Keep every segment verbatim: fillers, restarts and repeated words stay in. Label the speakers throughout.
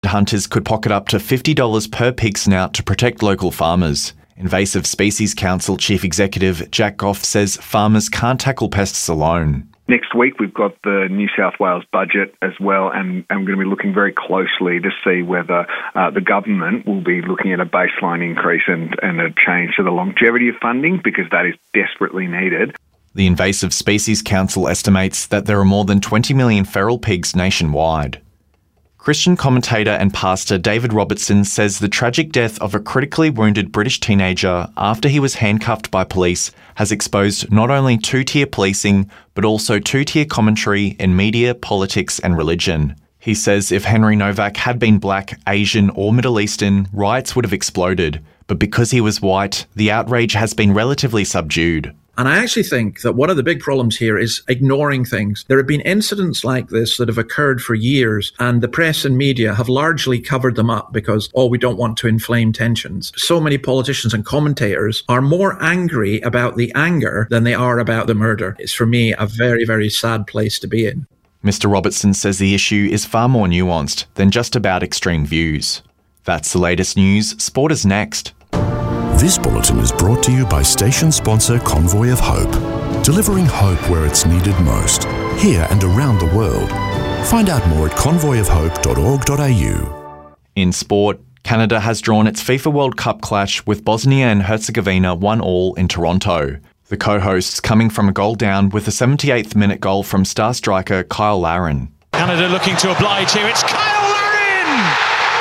Speaker 1: Hunters could pocket up to fifty dollars per pig snout to protect local farmers. Invasive Species Council Chief Executive Jack Goff says farmers can't tackle pests alone.
Speaker 2: Next week, we've got the New South Wales budget as well, and I'm going to be looking very closely to see whether uh, the government will be looking at a baseline increase and, and a change to the longevity of funding, because that is desperately needed.
Speaker 1: The Invasive Species Council estimates that there are more than twenty million feral pigs nationwide. Christian commentator and pastor David Robertson says the tragic death of a critically wounded British teenager after he was handcuffed by police has exposed not only two-tier policing, but also two-tier commentary in media, politics and religion. He says if Henry Novak had been black, Asian or Middle Eastern, riots would have exploded. But because he was white, the outrage has been relatively subdued.
Speaker 3: And I actually think that one of the big problems here is ignoring things. There have been incidents like this that have occurred for years, and the press and media have largely covered them up because, oh, we don't want to inflame tensions. So many politicians and commentators are more angry about the anger than they are about the murder. It's, for me, a very, very sad place to be in.
Speaker 1: Mister Robertson says the issue is far more nuanced than just about extreme views. That's the latest news. Sport is next.
Speaker 4: This bulletin is brought to you by station sponsor Convoy of Hope, delivering hope where it's needed most, here and around the world. Find out more at convoy of hope dot org dot a u.
Speaker 1: In sport, Canada has drawn its FIFA World Cup clash with Bosnia and Herzegovina one all in Toronto. The co-hosts coming from a goal down with a seventy-eighth minute goal from star striker Kyle Larin.
Speaker 5: Canada looking to oblige here. It's Kyle Larin!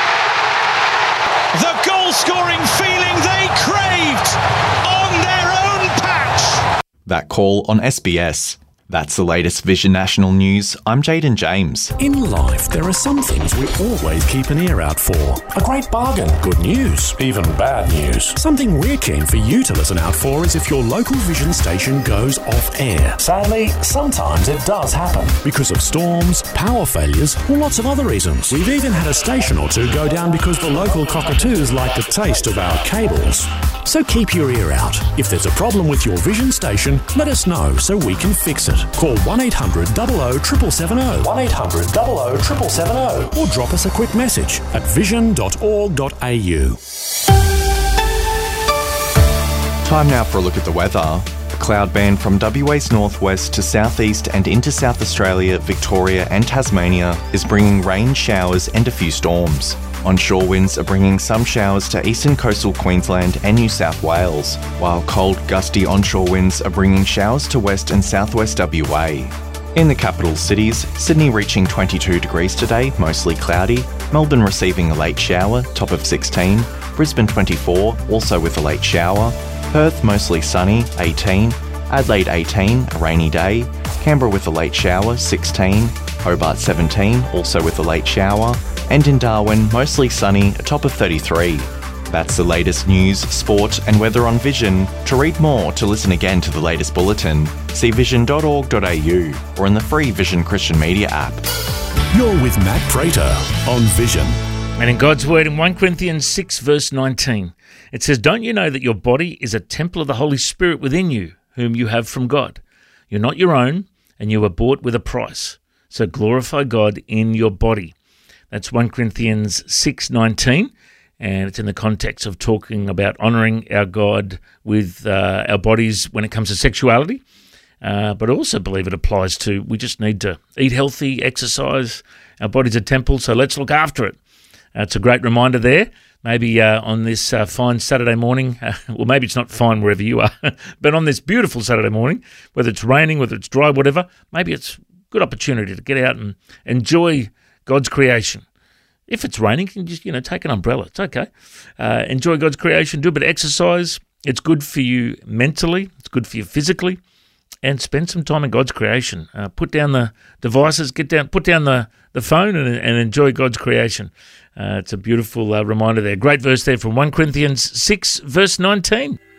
Speaker 5: The goal-scoring feeling they craved on their own patch.
Speaker 1: That call on S B S. That's the latest Vision National News. I'm Jaden James.
Speaker 6: In life, there are some things we always keep an ear out for. A great bargain, good news, even bad news. Something we're keen for you to listen out for is if your local Vision station goes off air. Sadly, sometimes it does happen. Because of storms, power failures, or lots of other reasons. We've even had a station or two go down because the local cockatoos like the taste of our cables. So keep your ear out. If there's a problem with your Vision station, let us know so we can fix it. Call one eight hundred zero zero seven seven zero, one eight hundred zero zero seven seven zero, or drop us a quick message at vision dot org dot a u.
Speaker 1: Time now for a look at the weather. A cloud band from W A's northwest to southeast and into South Australia, Victoria and Tasmania is bringing rain, showers and a few storms. Onshore winds are bringing some showers to eastern coastal Queensland and New South Wales, while cold, gusty onshore winds are bringing showers to west and southwest W A. In the capital cities, Sydney reaching twenty-two degrees today, mostly cloudy, Melbourne receiving a late shower, top of sixteen, Brisbane twenty-four, also with a late shower, Perth mostly sunny, eighteen, Adelaide eighteen, a rainy day, Canberra with a late shower, sixteen, Hobart seventeen, also with a late shower, and in Darwin, mostly sunny, a top of thirty-three. That's the latest news, sport and weather on Vision. To read more, to listen again to the latest bulletin, see vision dot org dot a u or in the free Vision Christian Media app.
Speaker 4: You're with Matt Prater on Vision.
Speaker 7: And in God's Word, in First Corinthians six, verse nineteen, it says, "Don't you know that your body is a temple of the Holy Spirit within you, whom you have from God? You're not your own, and you were bought with a price. So glorify God in your body." That's First Corinthians six nineteen, and it's in the context of talking about honouring our God with uh, our bodies when it comes to sexuality. Uh, but I also believe it applies to, we just need to eat healthy, exercise. Our body's a temple, so let's look after it. Uh, it's a great reminder there. Maybe uh, on this uh, fine Saturday morning, uh, well, maybe it's not fine wherever you are, but on this beautiful Saturday morning, whether it's raining, whether it's dry, whatever, maybe it's a good opportunity to get out and enjoy God's creation. If it's raining, you can just, you know, take an umbrella. It's okay. Uh, enjoy God's creation. Do a bit of exercise. It's good for you mentally. It's good for you physically. And spend some time in God's creation. Uh, put down the devices. Get down. Put down the, the phone and, and enjoy God's creation. Uh, it's a beautiful uh, reminder there. Great verse there from First Corinthians six, verse nineteen.